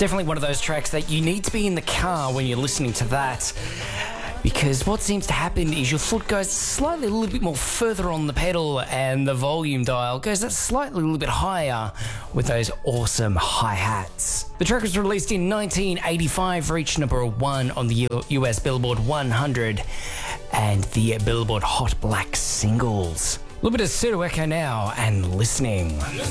definitely one of those tracks that you need to be in the car when you're listening to that, because what seems to happen is your foot goes slightly a little bit more further on the pedal and the volume dial goes that slightly a little bit higher with those awesome hi-hats. The track was released in 1985, reached number 1 on the US Billboard 100 and the Billboard Hot Black Singles. A little bit of Pseudo Echo now and Listening.